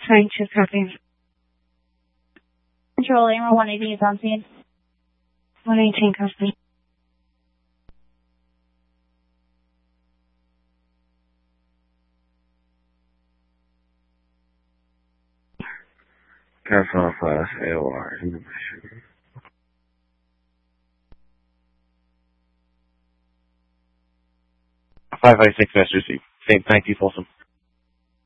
Trying to copy. Control, Amer 180 is on scene. 118 copy. Careful class AOR. 556 Master C. Thank you, Folsom.